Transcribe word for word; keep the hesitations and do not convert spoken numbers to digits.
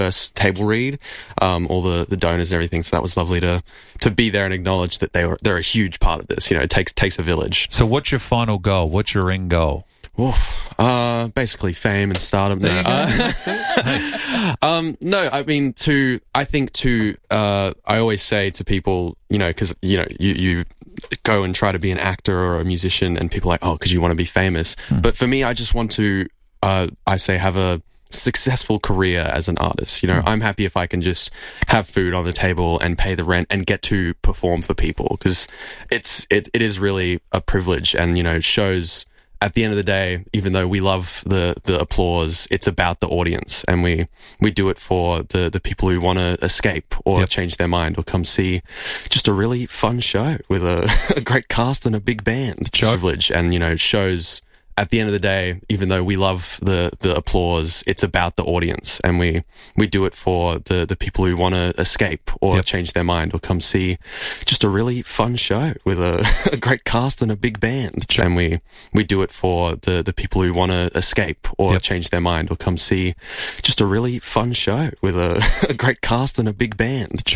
first table read, um, all the, the donors and everything. So that was lovely to to be there and acknowledge that they were they're a huge part of this. You know, it takes takes a village. So what's your final goal? What's your end goal? Oof, uh, basically fame and stardom. No, uh, um, no, I mean to. I think to. Uh, I always say to people, you know, because you know, you you go and try to be an actor or a musician, and people are like, oh, because you want to be famous. Mm. But for me, I just want to. Uh, I say have a successful career as an artist. You know, mm. I'm happy if I can just have food on the table and pay the rent and get to perform for people, because it's it it is really a privilege, and you know, it shows. At the end of the day, even though we love the, the applause, it's about the audience, and we, we do it for the, the people who want to escape or yep. change their mind or come see just a really fun show with a, a great cast and a big band. Sure. Privilege, and you know, shows. At the end of the day, even though we love the, the applause, it's about the audience, and we, we do it for the, the people who want to escape or yep. change their mind or come see just a really fun show with a, a great cast and a big band. Sure. And we, we do it for the, the people who want to escape or yep. change their mind or come see just a really fun show with a, a great cast and a big band. Sure.